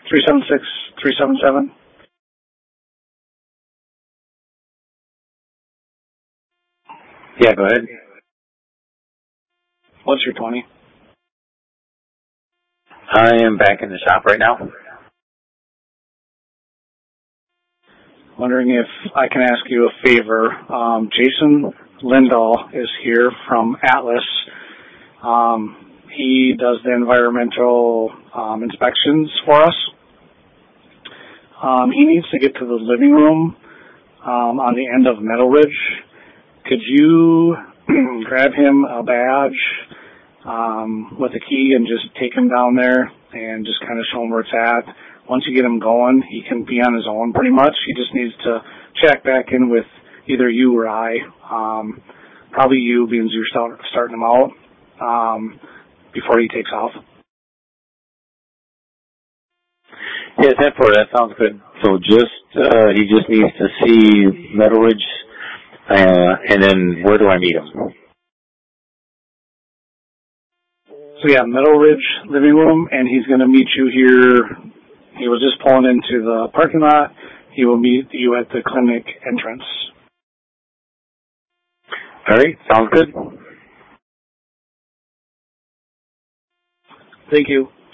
376-377. Yeah, go ahead. What's your 20? I am back in the shop right now. Wondering if I can ask you a favor. Jason Lindahl is here from Atlas. He does the environmental inspections for us. He needs to get to the living room on the end of Meadow Ridge. Could you grab him a badge with a key and just take him down there and just kind of show him where it's at? Once you get him going, he can be on his own pretty much. He just needs to check back in with either you or I. Probably you, being you're starting him out before he takes off. Yeah, that sounds good. So he just needs to see Meadow Ridge, and then where do I meet him? So yeah, Meadow Ridge living room, and he's going to meet you here. He was just pulling into the parking lot. He will meet you at the clinic entrance. All right, sounds good. Thank you.